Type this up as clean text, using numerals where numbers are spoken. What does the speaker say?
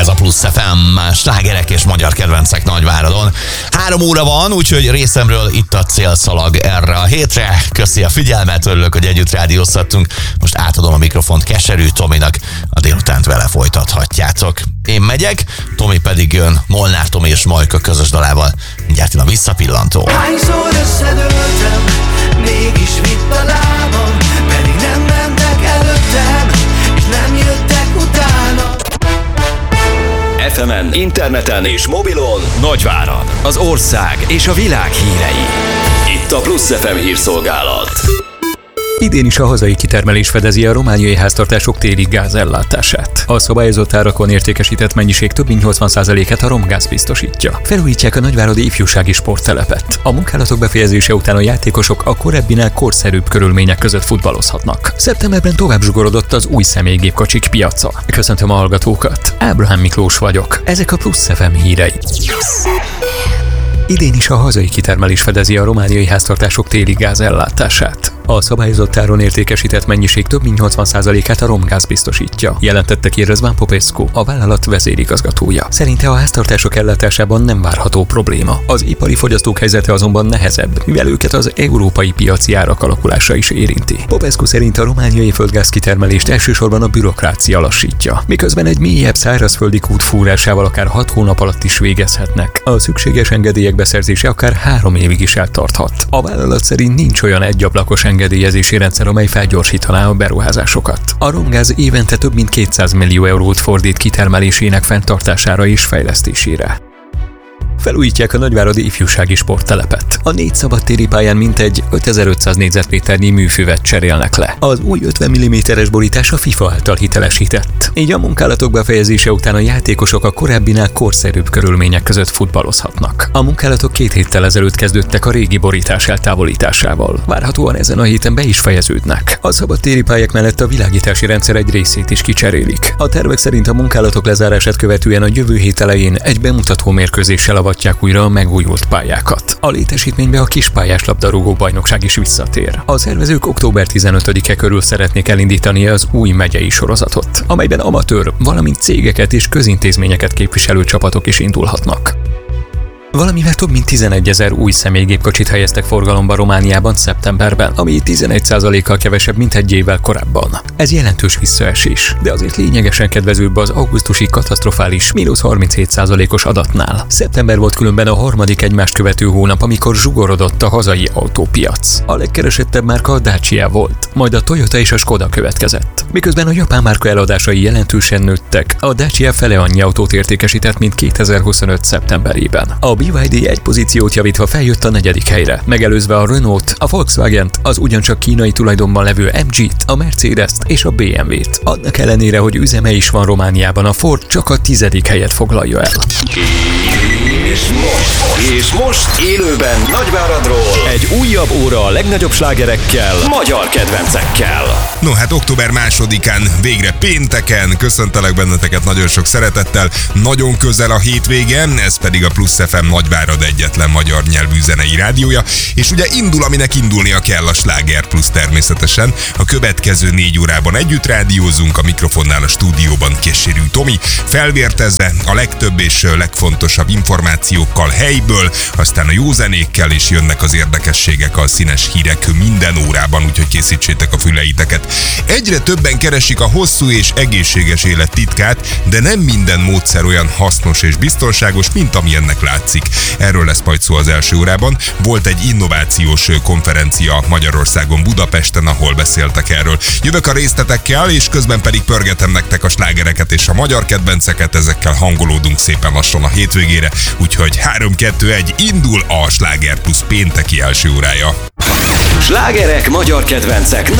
Ez a Plusz FM, slágerek és magyar kedvencek Nagyváradon. 3 óra van, úgyhogy részemről itt a célszalag erre a hétre. Köszi a figyelmet, örülök, hogy együtt rádióztattunk. Most átadom a mikrofont Keserű Tominak, a délutánt vele folytathatjátok. Én megyek, Tomi pedig jön Molnár Tomi és Majka közös dalával. Mindjárt jön a visszapillantó. Hányszor összedőltem, mégis vitt a lábam, pedig nem mentek előttem, és nem jöttek utána. FM-en, interneten és mobilon Nagyvárad, az ország és a világ hírei. Itt a Plusz FM hírszolgálat. Idén is a hazai kitermelés fedezi a romániai háztartások téli gázellátását. A szabályozott árakon értékesített mennyiség több mint 80%-át a Romgáz biztosítja. Felújítják a nagyváradi ifjúsági sporttelepet. A munkálatok befejezése után a játékosok a korábbinál korszerűbb körülmények között futballozhatnak. Szeptemberben tovább zsugorodott az új személygépkocsik piaca. Köszöntöm a hallgatókat. Ábrahám Miklós vagyok. Ezek a Plusz FM hírei. Idén is a hazai kitermelés fedezi a romániai háztartások téli gázellátását. A szabályozott áron értékesített mennyiség több mint 80%-át a Romgáz biztosítja, jelentette ki Răzvan Popescu, a vállalat vezérigazgatója. Szerinte a háztartások ellátásában nem várható probléma. Az ipari fogyasztók helyzete azonban nehezebb, mivel őket az európai piaci árak alakulása is érinti. Popescu szerint a romániai földgáz kitermelést elsősorban a bürokrácia lassítja, miközben egy mélyebb szárazföldi kút fúrásával akár 6 hónap alatt is végezhetnek. A szükséges engedélyek beszerzése akár 3 évig is eltarthat. A vállalat szerint nincs olyan egyablakos engedélyezési rendszer, amely felgyorsítaná a beruházásokat. A Romgáz évente több mint 200 millió eurót fordít kitermelésének fenntartására és fejlesztésére. Felújítják a nagyváradi ifjúsági sporttelepet. A 4 szabadtéri pályán mintegy 5500 négyzetméternyi műfüvet cserélnek le. Az új 50 mm-es borítás a FIFA által hitelesített. Így a munkálatok befejezése után a játékosok a korábbinál korszerűbb körülmények között futballozhatnak. A munkálatok 2 héttel ezelőtt kezdődtek a régi borítás eltávolításával. Várhatóan ezen a héten be is fejeződnek. A szabadtéri pályák mellett a világítási rendszer egy részét is kicserélik. A tervek szerint a munkálatok lezárását követően a jövő hét elején egy bemutató mérkőzéssel avatják újra a megújult pályákat. A létesítménybe a kispályás labdarúgó bajnokság is visszatér. A szervezők október 15-e körül szeretnék elindítani az új megyei sorozatot, amelyben amatőr, valamint cégeket és közintézményeket képviselő csapatok is indulhatnak. Valamivel több mint 11 000 új személygépkocsit helyeztek forgalomba Romániában szeptemberben, ami 11%-kal kevesebb, mint egy évvel korábban. Ez jelentős visszaesés, de azért lényegesen kedvezőbb az augusztusi katasztrofális -37%-os adatnál. Szeptember volt különben a harmadik egymást követő hónap, amikor zsugorodott a hazai autópiac. A legkeresettebb márka a Dacia volt, majd a Toyota és a Skoda következett. Miközben a japán márka eladásai jelentősen nőttek, a Dacia fele annyi autót értékesített, mint 2025 szeptemberében. A BYD egy pozíciót javítva feljött a 4. helyre, megelőzve a Renault, a Volkswagent, az ugyancsak kínai tulajdonban levő MG-t, a Mercedes-t és a BMW-t. Annak ellenére, hogy üzeme is van Romániában, a Ford csak a 10. helyet foglalja el. És most élőben Nagyváradról egy újabb óra a legnagyobb slágerekkel, magyar kedvencekkel. No hát október 2-án, végre pénteken köszöntelek benneteket nagyon sok szeretettel, nagyon közel a hétvége, ez pedig a Plusz FM Nagyvárad egyetlen magyar nyelvű zenei rádiója, és ugye indul, aminek indulnia kell, a Sláger Plusz természetesen. A következő 4 órában együtt rádiózunk, a mikrofonnál a stúdióban Keserű Tomi, felvértezve a legtöbb és legfontosabb információkkal helyből, aztán a jó zenékkel, és jönnek az érdekességek, a színes hírek minden órában, úgyhogy készítsétek a füleiteket. Egyre többen keresik a hosszú és egészséges élet titkát, de nem minden módszer olyan hasznos és biztonságos, mint ami ennek látszik. Erről lesz majd szó az első órában. Volt egy innovációs konferencia Magyarországon, Budapesten, ahol beszéltek erről. Jövök a részletekkel, és közben pedig pörgetem nektek a slágereket és a magyar kedvenceket, ezekkel hangolódunk szépen lassan a hétvégére, úgyhogy 3-2-1, indul a Sláger Plusz pénteki első órája. Slágerek, magyar kedvencek